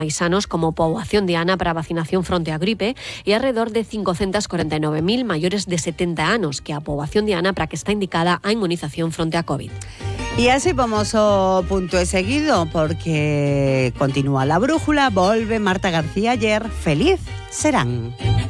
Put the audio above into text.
paisanos como poboación diana para vacinación fronte a gripe y alrededor de 549.000 mayores de 70 anos que a poboación diana para que está indicada a inmunización fronte a COVID. Y así vamos o punto e seguido, porque continúa la brújula, volve Marta García ayer, feliz serán.